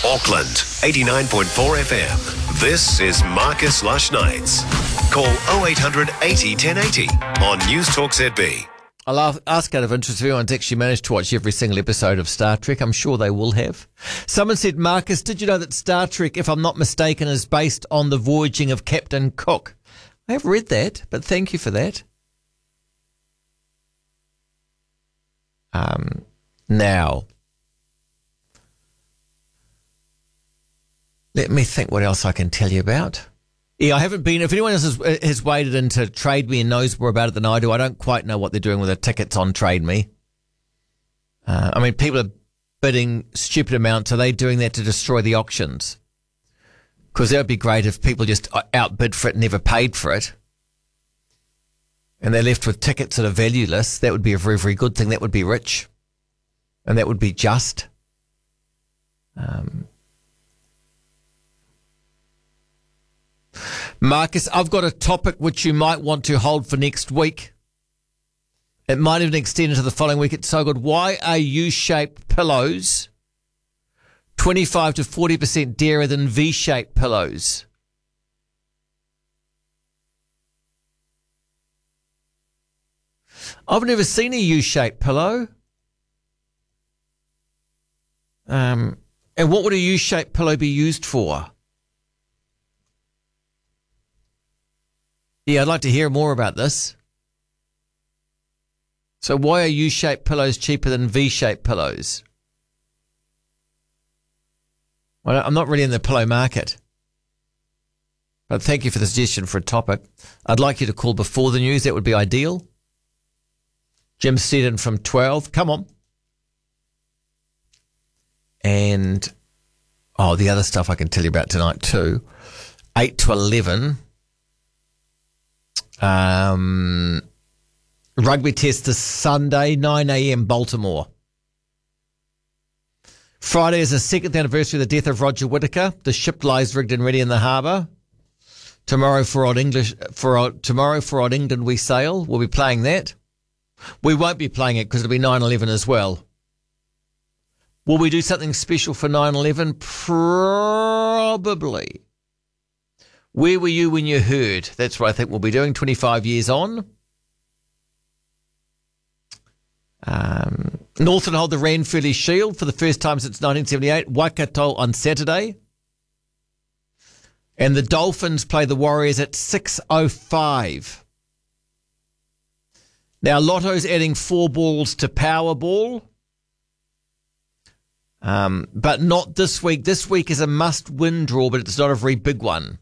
Auckland, 89.4 FM. This is Marcus Lush Nights. Call 0800 80 1080 on News Talk ZB. I'll ask out of interest if anyone's actually managed to watch every single episode of Star Trek. I'm sure they will have. Someone said, Marcus, did you know that Star Trek, if I'm not mistaken, is based on the voyaging of Captain Cook? I have read that, but thank you for that. Now, let me think what else I can tell you about. Yeah, I haven't been. If anyone else has waded into Trade Me and knows more about it than I do, I don't quite know what they're doing with the tickets on Trade Me. I mean, people are bidding stupid amounts. Are they doing that to destroy the auctions? Because that would be great if people just outbid for it and never paid for it. And they're left with tickets that are valueless. That would be a very, very good thing. That would be rich. And that would be just. Marcus, I've got a topic which you might want to hold for next week. It might even extend into the following week. It's so good. Why are U-shaped pillows 25 to 40% dearer than V-shaped pillows? I've never seen a U-shaped pillow. And what would a U-shaped pillow be used for? Yeah, I'd like to hear more about this. So why are U-shaped pillows cheaper than V-shaped pillows? Well, I'm not really in the pillow market. But thank you for the suggestion for a topic. I'd like you to call before the news. That would be ideal. Jim Seddon from 12. Come on. And, the other stuff I can tell you about tonight too. 8 to 11. Rugby test this Sunday, 9 a.m. Baltimore. Friday is the 2nd anniversary of the death of Roger Whittaker. The ship lies rigged and ready in the harbour. Tomorrow for Old England we sail. We'll be playing that. We won't be playing it because it'll be 9/11 as well. Will we do something special for 9/11? Probably. Where were you when you heard? That's what I think we'll be doing 25 years on. Northern hold the Ranfurly Shield for the first time since 1978. Waikato on Saturday. And the Dolphins play the Warriors at 6:05. Now, Lotto's adding 4 balls to Powerball. But not this week. This week is a must-win draw, but it's not a very big one.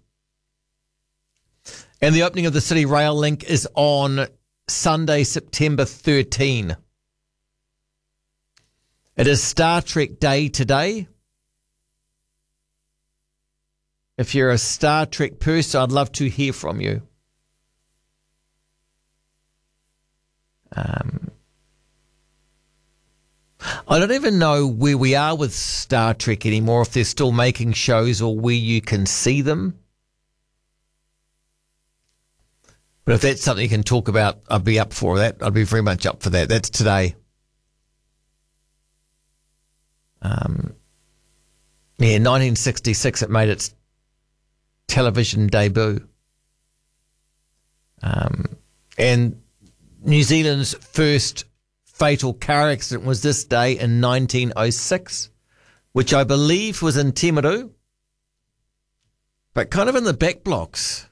And the opening of the City Rail Link is on Sunday, September 13. It is Star Trek Day today. If you're a Star Trek person, I'd love to hear from you. I don't even know where we are with Star Trek anymore, if they're still making shows or where you can see them. But if that's something you can talk about, I'd be up for that. I'd be very much up for that. That's today. 1966 it made its television debut. And New Zealand's first fatal car accident was this day in 1906, which I believe was in Timaru, but kind of in the back blocks.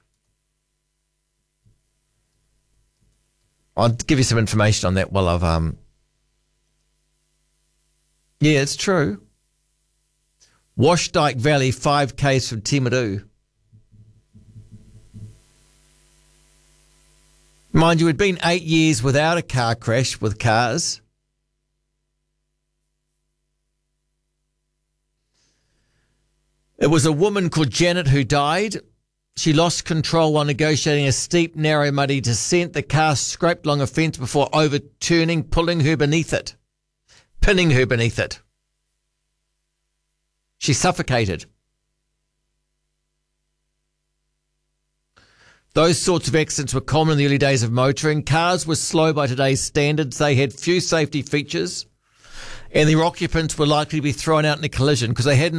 I'll give you some information on that while I've... Yeah, it's true. Washdyke Valley, 5 k's from Timaru. Mind you, it'd been 8 years without a car crash with cars. It was a woman called Janet who died. She lost control while negotiating a steep, narrow, muddy descent. The car scraped along a fence before overturning, pinning her beneath it. She suffocated. Those sorts of accidents were common in the early days of motoring. Cars were slow by today's standards. They had few safety features, and their occupants were likely to be thrown out in a collision because they had